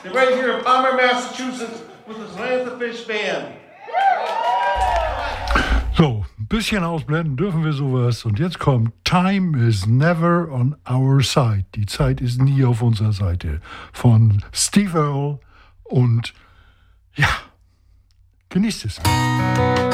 They're right here in Palmer, Massachusetts with the Samantha Fish Band. So, ein bisschen ausblenden dürfen wir sowas. Und jetzt kommt Time is never on our side. Die Zeit ist nie auf unserer Seite. Von Steve Earle. Und ja, genießt es.